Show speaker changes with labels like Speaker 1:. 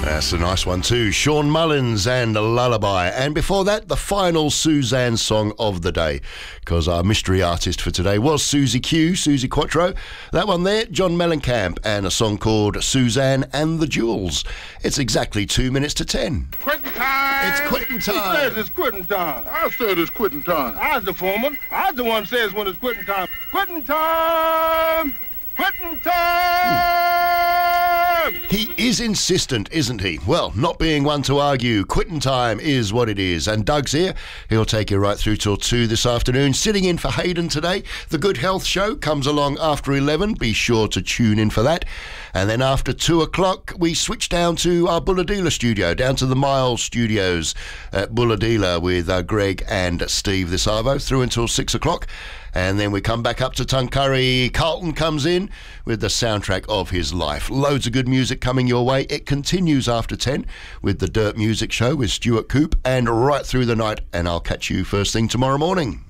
Speaker 1: That's a nice one too. Sean Mullins and Lullaby. And before that, the final Suzanne song of the day, because our mystery artist for today was Susie Q, Susie Quattro. That one there, John Mellencamp, and a song called Suzanne and the Jewels. It's exactly 2 minutes to 10.
Speaker 2: Quitting time!
Speaker 1: It's quitting time!
Speaker 2: Who says it's quitting time?
Speaker 3: I said it's quitting time.
Speaker 2: I was the foreman. I was the one who says when it's quitting time. Quitting time! Quitting time!
Speaker 1: He is insistent, isn't he? Well, not being one to argue, quitting time is what it is. And Doug's here. He'll take you right through till 2 this afternoon. Sitting in for Hayden today. The Good Health Show comes along after 11. Be sure to tune in for that. And then after 2 o'clock, we switch down to our Bulahdelah studio, down to the Miles Studios at Bulahdelah with Greg and Steve this arvo, through until 6 o'clock. And then we come back up to Tuncurry. Carlton comes in with the soundtrack of his life. Loads of good music coming your way. It continues after 10 with the Dirt Music Show with Stuart Coop, and right through the night. And I'll catch you first thing tomorrow morning.